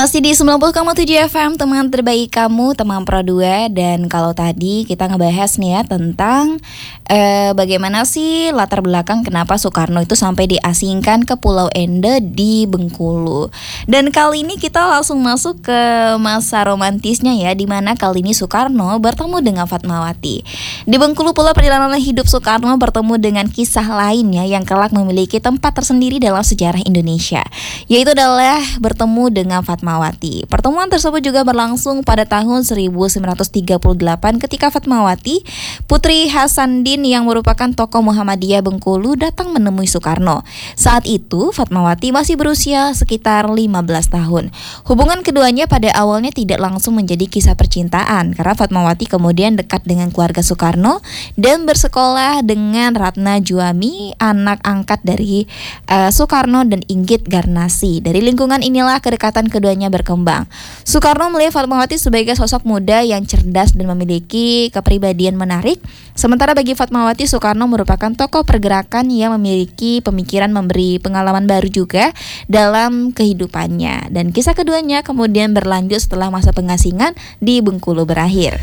Masih di 90,7 FM, teman terbaik kamu, teman Pro 2. Dan kalau tadi kita ngebahas nih ya tentang bagaimana sih latar belakang kenapa Soekarno itu sampai diasingkan ke Pulau Ende di Bengkulu. Dan kali ini kita langsung masuk ke masa romantisnya ya, dimana kali ini Soekarno bertemu dengan Fatmawati. Di Bengkulu pula perjalanan hidup Soekarno bertemu dengan kisah lainnya yang kelak memiliki tempat tersendiri dalam sejarah Indonesia, yaitu adalah bertemu dengan Fatmawati. Pertemuan tersebut juga berlangsung pada tahun 1938 ketika Fatmawati, putri Hasanuddin yang merupakan tokoh Muhammadiyah Bengkulu, datang menemui Soekarno. Saat itu Fatmawati masih berusia sekitar 15 tahun. Hubungan keduanya pada awalnya tidak langsung menjadi kisah percintaan karena Fatmawati kemudian dekat dengan keluarga Soekarno dan bersekolah dengan Ratna Juami, anak angkat dari Soekarno dan Inggit Garnasi. Dari lingkungan inilah kedekatan keduanya berkembang. Soekarno melihat Fatmawati sebagai sosok muda yang cerdas dan memiliki kepribadian menarik. Sementara bagi Fatmawati, Soekarno merupakan tokoh pergerakan yang memiliki pemikiran memberi pengalaman baru juga dalam kehidupannya. Dan kisah keduanya kemudian berlanjut setelah masa pengasingan di Bengkulu berakhir.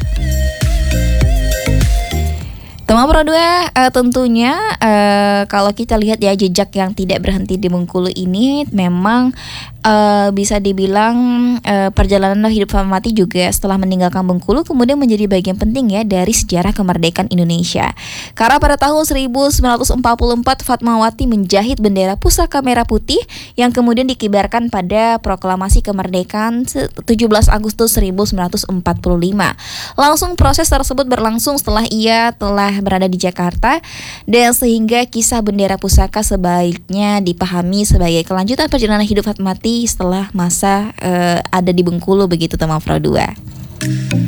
Teman Pro 2, tentunya kalau kita lihat ya jejak yang tidak berhenti di Bengkulu ini memang bisa dibilang perjalanan hidup Fatmawati juga setelah meninggalkan Bengkulu kemudian menjadi bagian penting ya dari sejarah kemerdekaan Indonesia. Karena pada tahun 1944 Fatmawati menjahit bendera pusaka merah putih yang kemudian dikibarkan pada proklamasi kemerdekaan 17 Agustus 1945. Langsung proses tersebut berlangsung setelah ia telah berada di Jakarta, dan sehingga kisah bendera pusaka sebaiknya dipahami sebagai kelanjutan perjalanan hidup Fatmawati setelah masa ada di Bengkulu, begitu teman Pro 2.